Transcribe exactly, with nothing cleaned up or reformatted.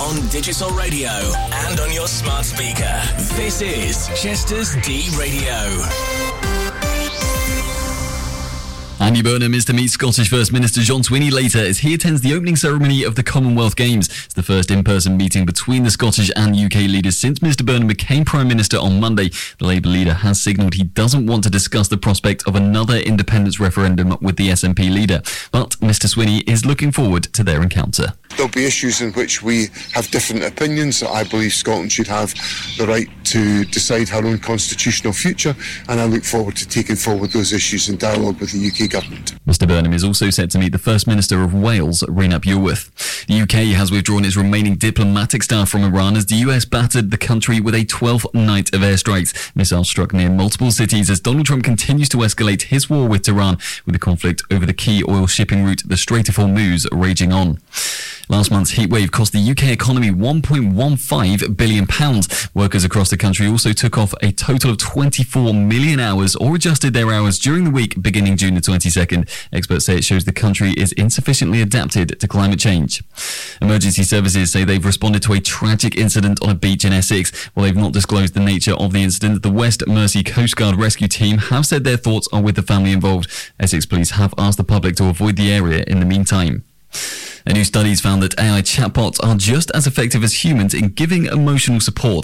on digital radio and on your smart speaker. This is Chester's D Radio. Andy Burnham is to meet Scottish First Minister John Swinney later as he attends the opening ceremony of the Commonwealth Games. It's the first in-person meeting between the Scottish and U K leaders since Mr Burnham became Prime Minister on Monday. The Labour leader has signalled he doesn't want to discuss the prospect of another independence referendum with the S N P leader. But Mr Swinney is looking forward to their encounter. There'll be issues in which we have different opinions. I believe Scotland should have the right to decide her own constitutional future, and I look forward to taking forward those issues in dialogue with the U K government. Mr Burnham is also set to meet the First Minister of Wales, Rhys ap Iorwerth. The U K has withdrawn its remaining diplomatic staff from Iran as the U S battered the country with a twelfth night of airstrikes. Missiles struck near multiple cities as Donald Trump continues to escalate his war with Tehran, with the conflict over the key oil shipping route, the Strait of Hormuz, raging on. Last month's heatwave cost the U K economy one point one five billion pounds. Workers across the country also took off a total of twenty-four million hours or adjusted their hours during the week beginning June the twenty-second. Experts say it shows the country is insufficiently adapted to climate change. Emergency services say they've responded to a tragic incident on a beach in Essex. While they've not disclosed the nature of the incident, the West Mersey Coast Guard rescue team have said their thoughts are with the family involved. Essex police have asked the public to avoid the area in the meantime. A new study has found that A I chatbots are just as effective as humans in giving emotional support.